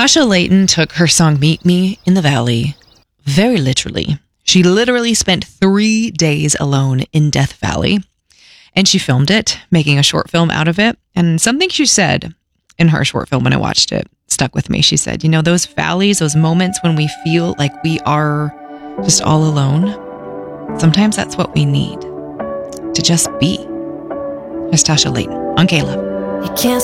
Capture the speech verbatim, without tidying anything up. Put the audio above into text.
Tasha Layton took her song Meet Me in the Valley very literally. She literally spent three days alone in Death Valley, and she filmed it, making a short film out of it. And something she said in her short film when I watched it stuck with me. She said, you know, those valleys, those moments when we feel like we are just all alone, sometimes that's what we need to just be. Here's Tasha Layton on K-Love. You can't